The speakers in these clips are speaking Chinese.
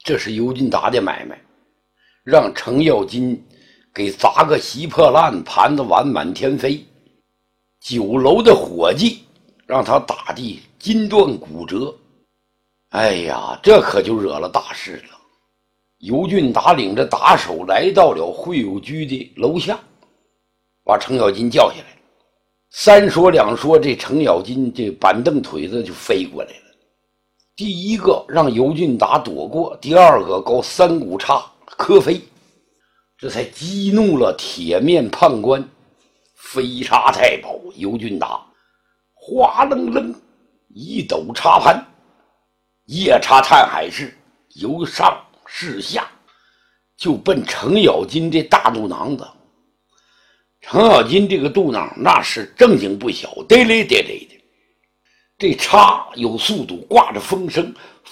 这是尤俊达的买卖，让程咬金给砸个稀破烂，盘子碗满天飞。酒楼的伙计让他打的筋断骨折。哎呀，这可就惹了大事了。尤俊达领着打手来到了会友居的楼下，把程咬金叫下来了。三说两说，这程咬金这板凳腿子就飞过来了。第一个让尤俊达躲过，第二个搞三股叉磕飞，这才激怒了铁面判官。飞叉太保尤俊达哗楞楞一抖叉盘，夜叉探海式，由上至下就奔程咬金这大肚囊子。程咬金这个肚囊那是正经不小，嘚嘞嘚嘞的。这叉有速度，挂着风声，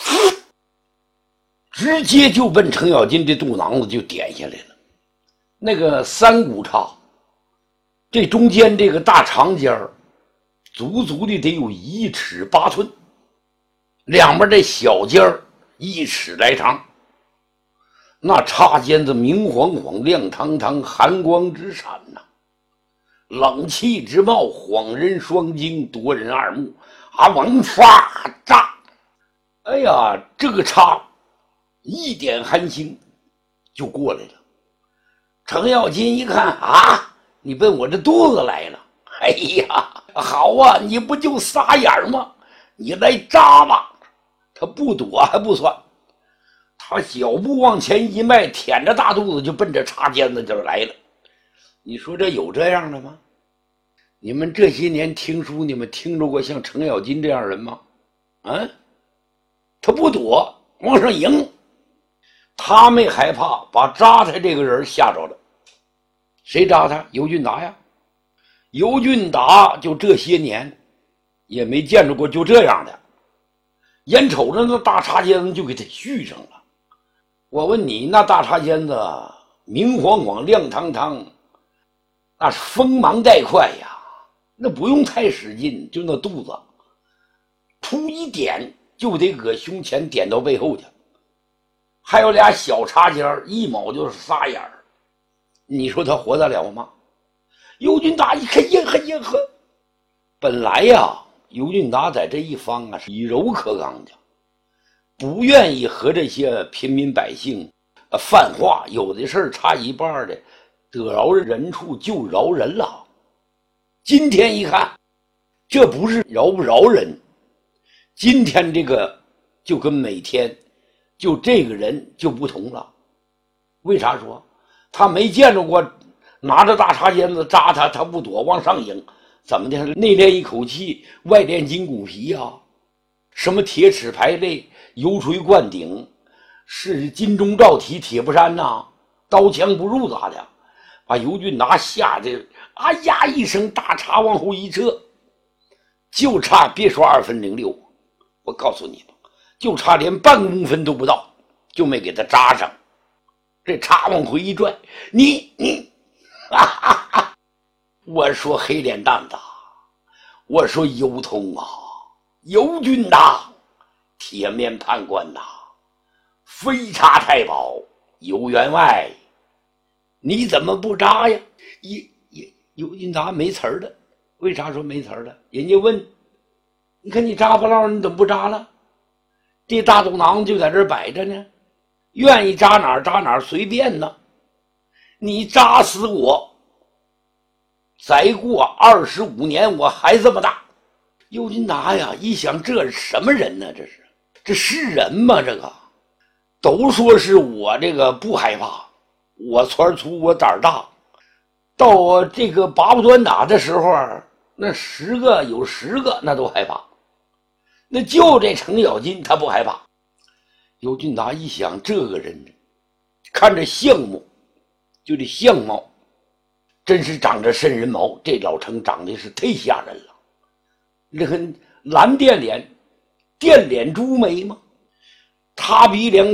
直接就奔程咬金这肚囊子就点下来了。那个三股叉，这中间这个大长尖足足的得有1尺8寸，两边这小尖1尺来长。那叉尖子明晃晃，亮堂堂，寒光直闪呐，冷气直冒，晃人双睛，夺人二目啊！王发炸！哎呀，这个叉一点寒星就过来了。程咬金一看啊，你奔我这肚子来了！哎呀，好啊，你不就仨眼吗？你来扎吧！他不躲还不算，他小步往前一迈，舔着大肚子就奔着叉尖子就来了。你说这有这样的吗？你们这些年听书，你们听着过像程咬金这样人吗？啊，他不躲，往上迎。他没害怕，把扎他这个人吓着了。谁扎他？尤俊达呀。尤俊达就这些年也没见着过就这样的，眼瞅着那大叉尖子就给他续上了。我问你，那大叉尖子明晃晃亮堂堂，那是锋芒带快呀，那不用太使劲，就那肚子突一点就得搁胸前点到背后去，还有俩小叉尖一卯就是仨眼儿，你说他活得了吗？尤俊达一看，呀呵呀呵，本来呀尤俊达在这一方啊是以柔克刚的，不愿意和这些平民百姓泛化，有的事差一半的得饶人处就饶人了。今天一看，这不是饶不饶人，今天这个就跟每天就这个人就不同了。为啥说他没见着过拿着大叉尖子扎他，他不躲往上迎？怎么的？内练一口气，外练筋骨皮啊！什么铁齿排肋、油锤灌顶，是金钟罩体铁布衫呐，刀枪不入咋的？把尤俊达吓得啊呀一声，大叉往后一撤，就差别说2分06，我告诉你吧，就差连半公分都不到，就没给他扎上。这叉往回一拽，你哈哈哈！我说黑脸蛋子，我说尤通啊，尤俊达，铁面判官呐，飞叉太保尤员外，你怎么不扎呀？尤俊达没词儿了。为啥说没词儿了？人家问，你看你扎不牢，你怎么不扎了？这大肚囊就在这儿摆着呢，愿意扎哪儿扎哪儿，随便呢。你扎死我，再过25年我还这么大。尤俊达呀一想，这是什么人呢？这是人吗？这个都说是我这个不害怕，我窜粗，我胆大，到我这个拔不端打的时候，那10个有10个那都害怕，那就这程咬金他不害怕。尤俊达一想，这个人看着相目，就这相貌真是长着瘆人毛，这老程长得是忒吓人了。这个蓝电脸，电脸猪眉吗？塌鼻梁